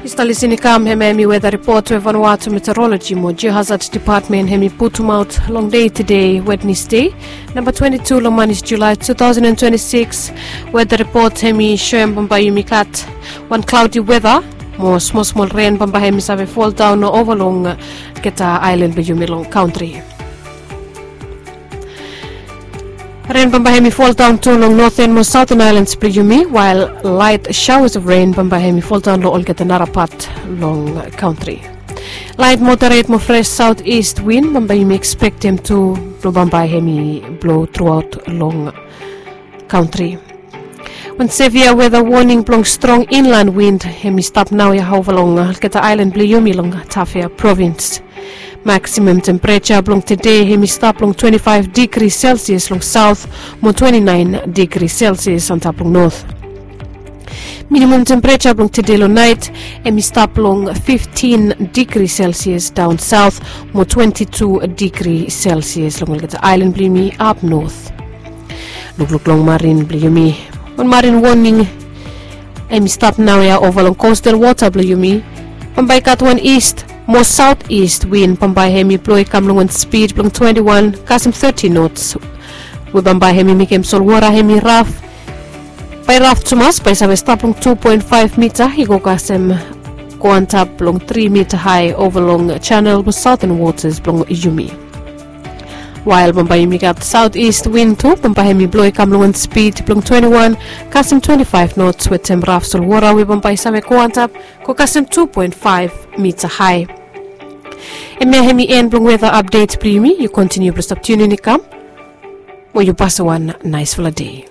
Mr. Lisinikam hemi weather report with Vanuatu Meteorology mo Geohazard Department hemi putum out long day today Wednesday number 22 Lomanis July 2026 weather report hemi shoem bamba yumikat one cloudy weather mo small rain bamba hemi save fall down no overlong Geta Island be yumilong country. Rain Bambahemi fall down to along northern most southern islands Plijumi, while light showers of rain Bambahemi fall down low Olgeta Narapat long country. Light moderate more fresh southeast wind Bambahemi expect them to blow Bambahemi blow throughout long country. When severe weather warning blowing strong inland wind hemi stop now ya along Olgeta Island Plijumi long Tafea province. Maximum temperature blong today hemi stop long 25 degrees Celsius long south, mo 29 degrees Celsius on top long north. Minimum temperature blong today long night hemi stop long 15 degrees Celsius down south, mo 22 degrees Celsius long the island blimi up north. Look long marine blimi. On marine warning hemi stop now ya over long coastal water blimi. On by cat one east. More southeast wind Pambai hemi ploy kamlungan speed blong 21 kasim 30 knots. We Pambai hemi mikem solwara hemi rough. By rough tumas by save stop blong 2.5 meter higo kasim kuanta blong 3 meter high over long channel with southern waters blong Yumi. While Pambai hemi got southeast wind too Pambai hemi ploy kamlungan speed blong 21 kasim 25 knots with tem rough solwara we Pambai save kuanta ko kasim 2.5 meter high. And may end blong weather updates primi. You continue to stop tuning in. Well, you pass one nice full day.